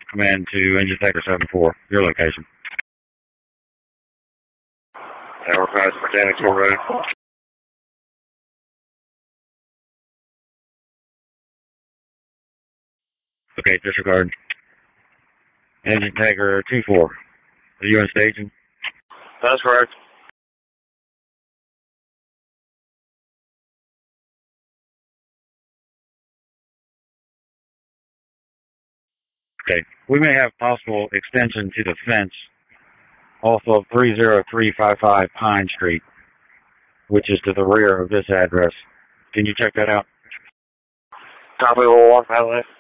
command to Engine Taker 7-4. Your location. Tower 5, Mechanicsville Road. Okay, disregard. Engine Taker 2-4. Are you in staging? That's correct. Okay. We may have possible extension to the fence off of 30355 Pine Street, which is to the rear of this address. Can you check that out? Copy, we'll walk that way.